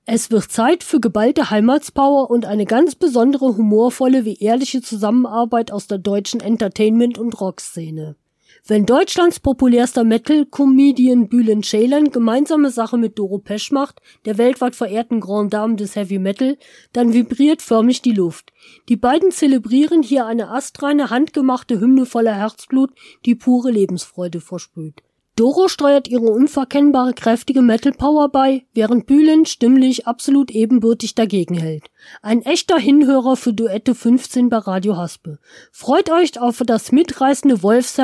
Es wird Zeit für geballte Heimatspower und eine ganz besondere humorvolle wie ehrliche Zusammenarbeit aus der deutschen Entertainment- und Rockszene. Wenn Deutschlands populärster Metal-Comedian Bülent Ceylan gemeinsame Sache mit Doro Pesch macht, der weltweit verehrten Grande Dame des Heavy Metal, dann vibriert förmlich die Luft. Die beiden zelebrieren hier eine astreine, handgemachte Hymne voller Herzblut, die pure Lebensfreude versprüht. Doro steuert ihre unverkennbare kräftige Metal-Power bei, während Bülent stimmlich absolut ebenbürtig dagegen hält. Ein echter Hinhörer für Duette 15 bei Radio Haspe. Freut euch auf das mitreißende Wolfsherz